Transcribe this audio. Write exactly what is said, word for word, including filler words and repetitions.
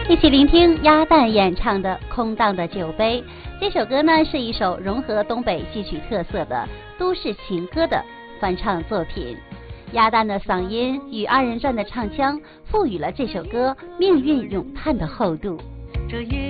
一起聆听鸭蛋演唱的《空荡的酒杯》。这首歌呢是一首融合东北戏曲特色的都市情歌的翻唱作品。鸭蛋的嗓音与二人转的唱腔赋予了这首歌命运咏叹的厚度。 这夜